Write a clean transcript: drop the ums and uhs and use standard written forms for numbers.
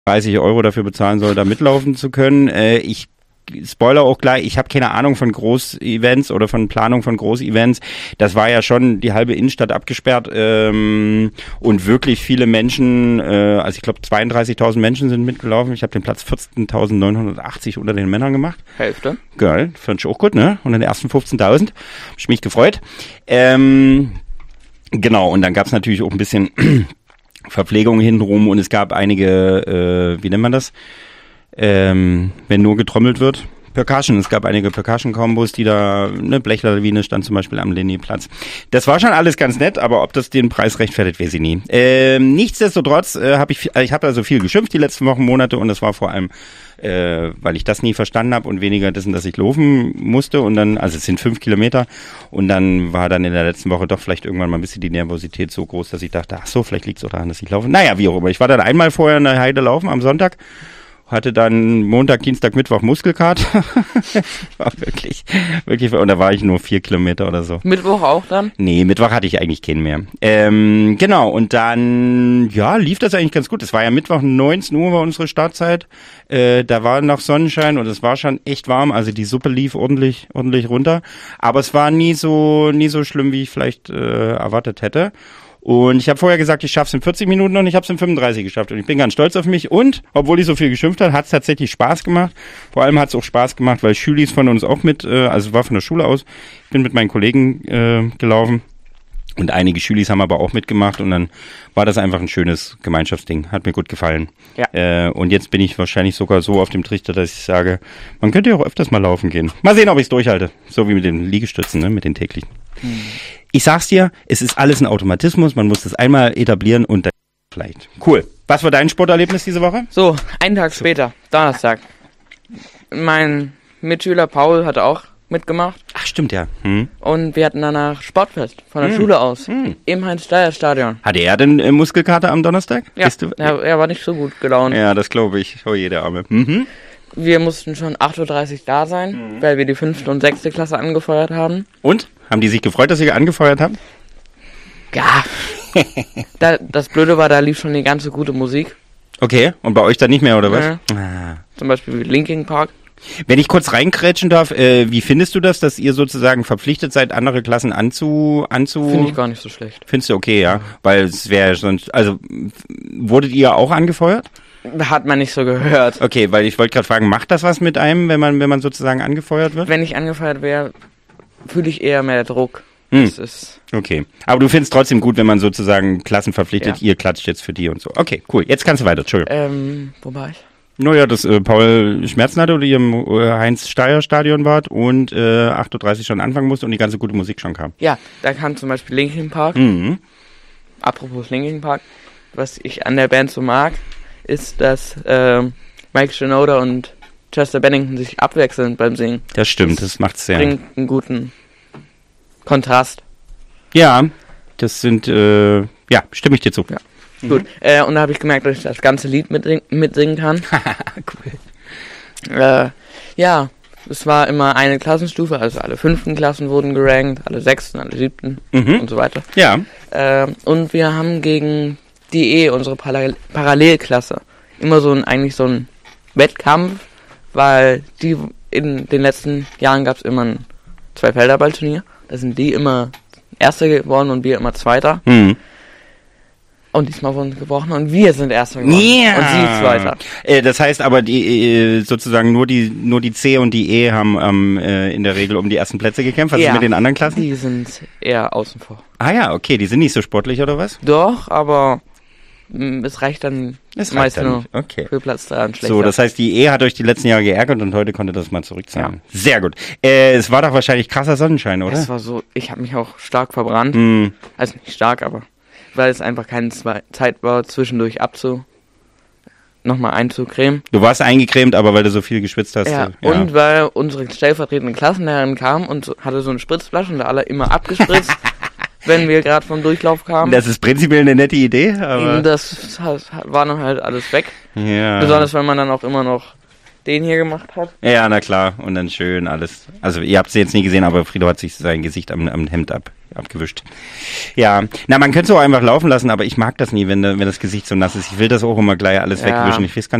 30 € dafür bezahlen soll, da mitlaufen zu können. Ich Spoiler auch gleich, ich habe keine Ahnung von Groß-Events oder von Planung von Groß-Events. Das war ja schon die halbe Innenstadt abgesperrt und wirklich viele Menschen, also ich glaube 32.000 Menschen sind mitgelaufen. Ich habe den Platz 14.980 unter den Männern gemacht. Hälfte. Geil, fand ich auch gut, ne? Und in den ersten 15.000 habe ich mich gefreut. Genau, und dann gab es natürlich auch ein bisschen Verpflegung hintenrum und es gab einige, wie nennt man das? Wenn nur getrommelt wird. Percussion, es gab einige Percussion-Kombos, die da, eine Blechlawine stand zum Beispiel am Lenny-Platz. Das war schon alles ganz nett, aber ob das den Preis rechtfertigt, weiß ich nie. Nichtsdestotrotz habe ich habe also viel geschimpft die letzten Wochen, Monate und das war vor allem, weil ich das nie verstanden habe und weniger dessen, dass ich laufen musste und dann, also es sind 5 Kilometer und dann war dann in der letzten Woche doch vielleicht irgendwann mal ein bisschen die Nervosität so groß, dass ich dachte, ach so, vielleicht liegt es auch daran, dass ich laufe. Naja, wie auch immer. Ich war dann einmal vorher in der Heide laufen am Sonntag. Hatte dann Montag, Dienstag, Mittwoch Muskelkater. War wirklich, und da war ich nur 4 Kilometer oder so. Mittwoch auch dann? Nee, Mittwoch hatte ich eigentlich keinen mehr. Genau, und dann, ja, lief das eigentlich ganz gut. Es war ja Mittwoch 19 Uhr war unsere Startzeit. Da war noch Sonnenschein und es war schon echt warm. Also die Suppe lief ordentlich runter. Aber es war nie so schlimm, wie ich vielleicht erwartet hätte. Und ich habe vorher gesagt, ich schaff's in 40 Minuten und ich habe es in 35 geschafft. Und ich bin ganz stolz auf mich. Und, obwohl ich so viel geschimpft habe, hat es tatsächlich Spaß gemacht. Vor allem hat es auch Spaß gemacht, weil Schülis von uns auch mit, also war von der Schule aus, ich bin mit meinen Kollegen gelaufen. Und einige Schülis haben aber auch mitgemacht. Und dann war das einfach ein schönes Gemeinschaftsding. Hat mir gut gefallen. Ja. Und jetzt bin ich wahrscheinlich sogar so auf dem Trichter, dass ich sage, man könnte ja auch öfters mal laufen gehen. Mal sehen, ob ich es durchhalte. So wie mit den Liegestützen, ne, mit den täglichen. Ich sag's dir, es ist alles ein Automatismus, man muss das einmal etablieren und dann vielleicht. Cool. Was war dein Sporterlebnis diese Woche? So, einen Tag später, Donnerstag. Mein Mitschüler Paul hat auch mitgemacht. Ach, stimmt, ja. Und wir hatten danach Sportfest von der Schule aus im Heinz-Steyer-Stadion. Hatte er denn Muskelkater am Donnerstag? Ja, er war nicht so gut gelaunt. Ja, das glaube ich. Oh je, der Arme. Wir mussten schon 8.30 Uhr da sein, weil wir die 5. und 6. Klasse angefeuert haben. Und? Haben die sich gefreut, dass ihr angefeuert habt? Ja. Das Blöde war, da lief schon die ganze gute Musik. Okay, und bei euch dann nicht mehr, oder was? Zum Beispiel Linkin Park. Wenn ich kurz reinkrätschen darf, wie findest du das, dass ihr sozusagen verpflichtet seid, andere Klassen anzu... Finde ich gar nicht so schlecht. Findest du okay, ja? Weil es wäre sonst... Also, wurdet ihr auch angefeuert? Hat man nicht so gehört. Okay, weil ich wollte gerade fragen, macht das was mit einem, wenn man sozusagen angefeuert wird? Wenn ich angefeuert wäre, fühle ich eher mehr Druck. Das ist okay, aber du findest trotzdem gut, wenn man sozusagen Klassen verpflichtet, ihr klatscht jetzt für die und so. Okay, cool, jetzt kannst du weiter, Entschuldigung. Wo war ich? Naja, dass Paul Schmerzen hatte oder ihr im Heinz-Steyer-Stadion wart und 8.30 Uhr schon anfangen musste und die ganze gute Musik schon kam. Ja, da kam zum Beispiel Linkin Park. Apropos Linkin Park, was ich an der Band so mag, ist, dass Mike Shinoda und Chester Bennington sich abwechseln beim Singen. Das stimmt, das macht's sehr. Bringt einen guten Kontrast. Ja, das sind, stimme ich dir zu. Ja. Gut, und da habe ich gemerkt, dass ich das ganze Lied mitsingen kann. Cool. Ja, es war immer eine Klassenstufe, also alle 5. Klassen wurden gerankt, alle 6., alle 7. und so weiter. Ja. Und wir haben gegen die unsere Parallelklasse, immer so ein Wettkampf, weil die in den letzten Jahren gab es immer ein 2-Felderball-Turnier. Da sind die immer Erster geworden und wir immer Zweiter. Und diesmal wurden sie gebrochen und wir sind Erster geworden. Yeah. Und sie Zweiter. Das heißt aber, die sozusagen nur die C und die E haben in der Regel um die ersten Plätze gekämpft. Was ist mit den anderen Klassen? Die sind eher außen vor. Ah ja, okay, die sind nicht so sportlich oder was? Doch, aber es reicht dann meist nur für Platz 3 und schlechter. So, das heißt, die E hat euch die letzten Jahre geärgert und heute konnte das mal zurückzahlen. Ja. Sehr gut. Es war doch wahrscheinlich krasser Sonnenschein, oder? Es war so, ich habe mich auch stark verbrannt. Also nicht stark, aber weil es einfach keine Zeit war, zwischendurch nochmal einzucremen. Du warst eingecremt, aber weil du so viel geschwitzt hast. Ja, und weil unsere stellvertretende Klassenlehrerin kam und hatte so eine Spritzflasche und da alle immer abgespritzt. Wenn wir gerade vom Durchlauf kamen. Das ist prinzipiell eine nette Idee, aber... Das war dann halt alles weg. Ja. Besonders, weil man dann auch immer noch den hier gemacht hat. Ja, na klar. Und dann schön alles. Also ihr habt es jetzt nie gesehen, aber Frido hat sich sein Gesicht am Hemd abgewischt. Ja, na, man könnte es auch einfach laufen lassen, aber ich mag das nie, wenn das Gesicht so nass ist. Ich will das auch immer gleich alles wegwischen. Ich weiß gar nicht,